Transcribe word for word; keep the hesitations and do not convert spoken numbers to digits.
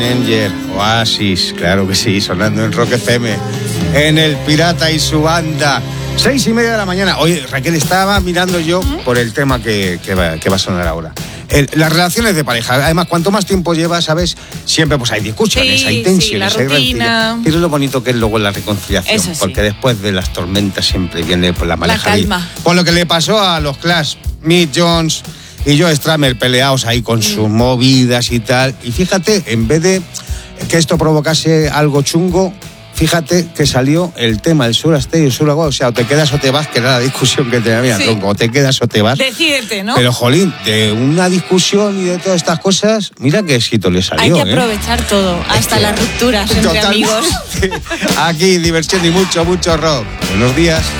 Danger, Oasis, claro que sí, sonando en Rock F M, en El Pirata y su banda. Seis y media de la mañana. Oye, Raquel, estaba mirando yo por el tema que, que, va, que va a sonar ahora. El, las relaciones de pareja, además, cuanto más tiempo llevas, ¿sabes? Siempre pues hay discusiones, sí, hay tensiones, sí, hay rencillas. Pero es lo bonito que es luego la reconciliación. Eso sí. Porque después de las tormentas siempre viene pues, la manejadilla. calma. Por lo que le pasó a los Clash, Mick Jones y Joe Strummer peleados ahí con mm. sus movidas y tal. Y fíjate, en vez de que esto provocase algo chungo, fíjate que salió el tema del Sur Astero y el Sur Agua. O sea, o te quedas o te vas, que era la discusión que tenía. Sí. O te quedas o te vas. Decídete, ¿no? Pero, jolín, de una discusión y de todas estas cosas, mira qué éxito le salió. Hay que aprovechar ¿eh? todo, hasta es las rupturas entre Total. amigos. Aquí, diversión y mucho, mucho rock. Buenos días.